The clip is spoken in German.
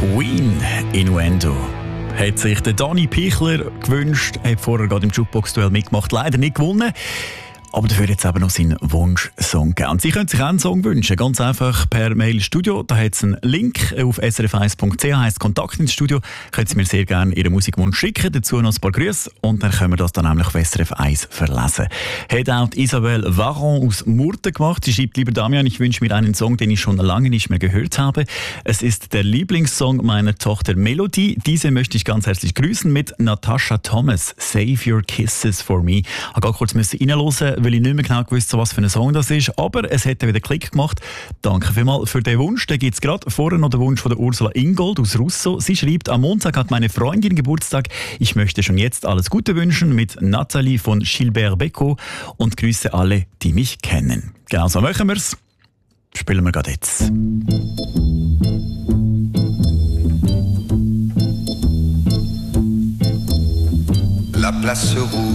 Queen, Innuendo. Hat sich der Dani Pichler gewünscht, hat vorher gerade im Jukebox-Duell mitgemacht, leider nicht gewonnen. Aber dafür jetzt eben noch seinen Wunschsong gegeben. Sie können sich auch einen Song wünschen, ganz einfach per Mail Studio. Da hat es einen Link auf srf1.ch, heisst Kontakt ins Studio. Können Sie mir sehr gerne Ihren Musikwunsch schicken, dazu noch ein paar Grüße und dann können wir das dann nämlich auf SRF 1 verlesen. Hat auch Isabelle Varon aus Murten gemacht. Sie schreibt: Lieber Damian, ich wünsche mir einen Song, den ich schon lange nicht mehr gehört habe. Es ist der Lieblingssong meiner Tochter Melody. Diese möchte ich ganz herzlich grüßen mit Natasha Thomas, Save Your Kisses for Me. Ich musste gerade kurz reinhören, weil ich nicht mehr genau gewusst, was für ein Song das ist. Aber es hat wieder Klick gemacht. Danke vielmals für den Wunsch. Da gibt es gerade vorher noch den Wunsch von der Ursula Ingold aus Russo. Sie schreibt: Am Montag hat meine Freundin Geburtstag. Ich möchte schon jetzt alles Gute wünschen mit Nathalie von Gilbert Becco und grüße alle, die mich kennen. Genau so machen wir es. Spielen wir gerade jetzt. La Place Rouge.